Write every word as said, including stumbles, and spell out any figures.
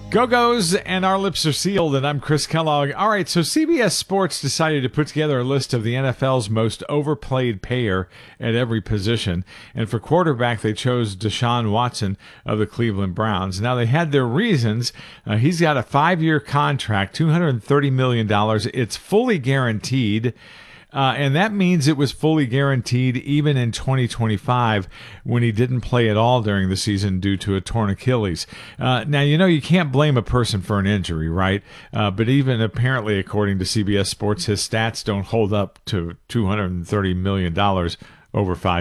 Go-Go's and our lips are sealed, and I'm Chris Kellogg. All right, so C B S Sports decided to put together a list of the N F L's most overplayed payer at every position, and for quarterback, they chose Deshaun Watson of the Cleveland Browns. Now, they had their reasons. Uh, he's got a five-year contract, two hundred thirty million dollars. It's fully guaranteed. Uh, and that means it was fully guaranteed even in twenty twenty-five when he didn't play at all during the season due to a torn Achilles. Uh, now, you know, you can't blame a person for an injury, right? Uh, but even apparently, according to C B S Sports, his stats don't hold up to two hundred thirty million dollars over five